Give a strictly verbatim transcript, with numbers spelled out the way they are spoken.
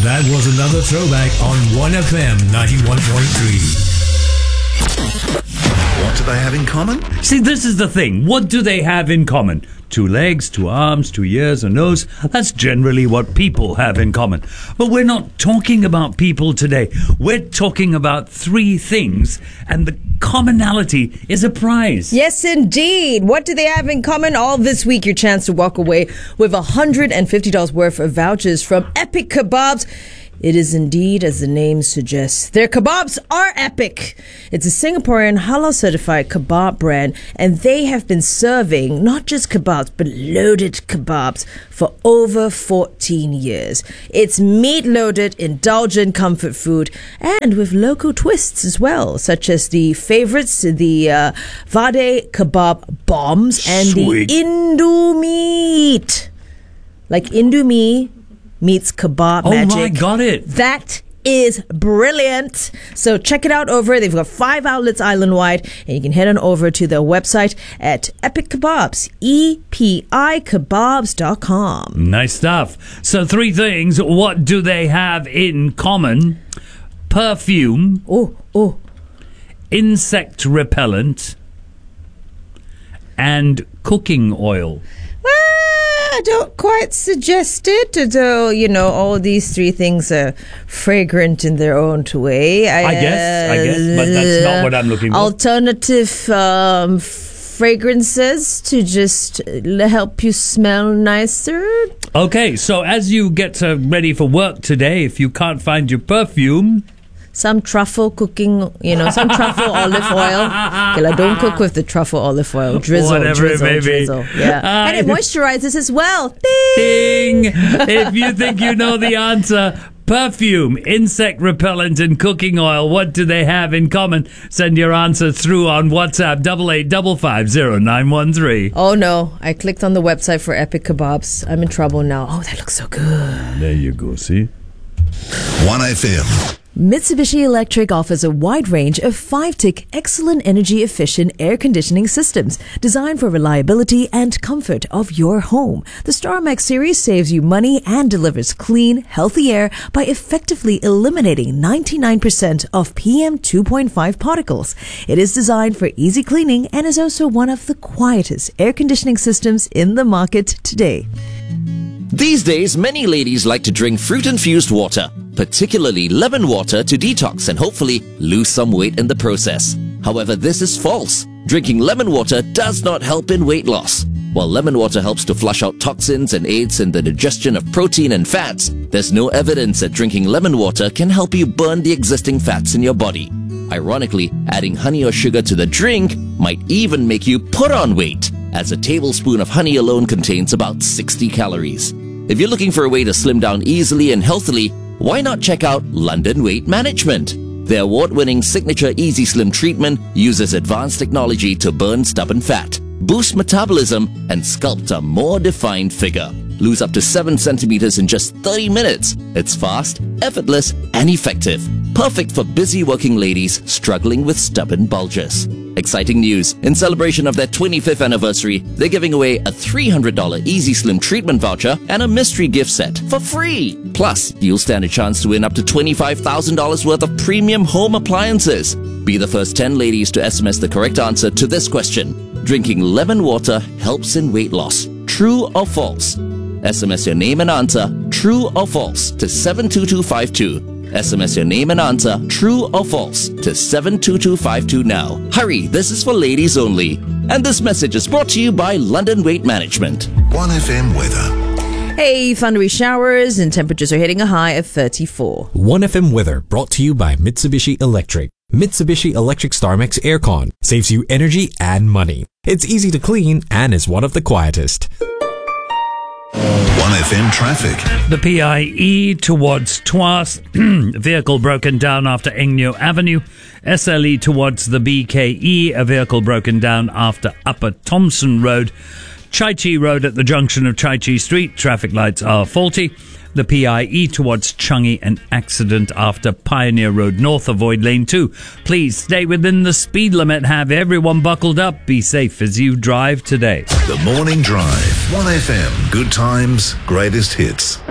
That was another throwback on one F M ninety-one point three. What do they have in common? See, this is the thing. What do they have in common? Two legs, two arms, two ears, a nose. That's generally what people have in common. But we're not talking about people today. We're talking about three things, and the commonality is a prize. Yes, indeed. What do they have in common? All this week, your chance to walk away with one hundred fifty dollars worth of vouchers from Epic Kebabs. It is indeed, as the name suggests, their kebabs are epic. It's a Singaporean halal-certified kebab brand, and they have been serving not just kebabs, but loaded kebabs for over fourteen years. It's meat-loaded, indulgent comfort food, and with local twists as well, such as the favorites, the uh, Vade Kebab Bombs and Sweet. the Indu Meat. Like Indu Meat meets kebab Oh magic. my, got it. That is brilliant. So check it out over. They've got five outlets island-wide, and you can head on over to their website at Epic Kebabs, E P I kebabs dot com. Nice stuff. So three things. What do they have in common? Perfume, Oh, oh. insect repellent, and cooking oil. I don't quite suggest it, though, you know, all these three things are fragrant in their own way. I, I guess, I guess, but that's not what I'm looking for. Alternative um, fragrances to just help you smell nicer. Okay, so as you get uh, ready for work today, if you can't find your perfume... Some truffle cooking, you know, some truffle olive oil. Okay, like, don't cook with the truffle olive oil. Drizzle, Whatever it drizzle, may be. drizzle. Yeah. Uh, and it moisturizes as well. Ding! If you think you know the answer, perfume, insect repellent, and cooking oil, what do they have in common? Send your answer through on WhatsApp, double eight double five zero nine one three. Oh no, I clicked on the website for Epic Kebabs. I'm in trouble now. Oh, that looks so good. There you go, see? one F M. Mitsubishi Electric offers a wide range of five-tick excellent energy-efficient air conditioning systems designed for reliability and comfort of your home. The StarMax series saves you money and delivers clean, healthy air by effectively eliminating ninety-nine percent of P M two point five particles. It is designed for easy cleaning and is also one of the quietest air conditioning systems in the market today. These days, many ladies like to drink fruit-infused water, particularly lemon water, to detox and hopefully lose some weight in the process. However, this is false. Drinking lemon water does not help in weight loss. While lemon water helps to flush out toxins and aids in the digestion of protein and fats, there's no evidence that drinking lemon water can help you burn the existing fats in your body. Ironically, adding honey or sugar to the drink might even make you put on weight, as a tablespoon of honey alone contains about sixty calories. If you're looking for a way to slim down easily and healthily, why not check out London Weight Management? Their award-winning signature Easy Slim treatment uses advanced technology to burn stubborn fat, boost metabolism, and sculpt a more defined figure. Lose up to seven centimeters in just thirty minutes. It's fast, effortless, and effective. Perfect for busy working ladies struggling with stubborn bulges. Exciting news. In celebration of their twenty-fifth anniversary, they're giving away a three hundred dollars Easy Slim treatment voucher and a mystery gift set for free. Plus, you'll stand a chance to win up to twenty-five thousand dollars worth of premium home appliances. Be the first ten ladies to S M S the correct answer to this question. Drinking lemon water helps in weight loss. True or false? S M S your name and answer, true or false, to seven two two five two. S M S your name and answer, true or false, to seven two two five two now. Hurry, this is for ladies only. And this message is brought to you by London Weight Management. one F M weather. Hey, thundery showers and temperatures are hitting a high of thirty-four. one F M weather brought to you by Mitsubishi Electric. Mitsubishi Electric StarMax Aircon saves you energy and money. It's easy to clean and is one of the quietest. one F M traffic. The P I E towards Tuas, vehicle broken down after Engyo Avenue. S L E towards the B K E, a vehicle broken down after Upper Thompson Road. Chai Chi Road at the junction of Chai Chi Street, traffic lights are faulty. The P I E towards Changi, an accident after Pioneer Road North, avoid lane two. Please stay within the speed limit, have everyone buckled up, be safe as you drive today. The Morning Drive. one F M. Good times, greatest hits.